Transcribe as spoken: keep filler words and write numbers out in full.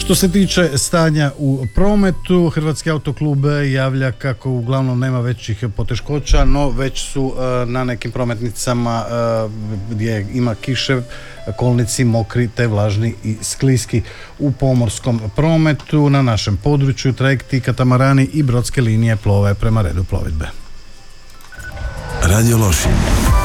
Što se tiče stanja u prometu, Hrvatski autoklub javlja kako uglavnom nema većih poteškoća, no već su uh, na nekim prometnicama uh, gdje ima kiše, kolnici mokri te vlažni i skliski. U pomorskom prometu na našem području trajekti, katamarani i brodske linije plove prema redu plovidbe. Radio Lošinj